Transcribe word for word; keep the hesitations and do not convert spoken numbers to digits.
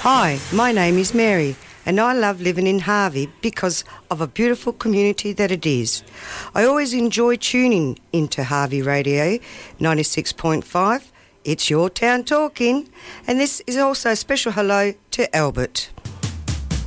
Hi, my name is Mary and I love living in Harvey because of a beautiful community that it is. I always enjoy tuning into Harvey Radio ninety-six point five. It's your town talking, and this is also a special hello to Albert.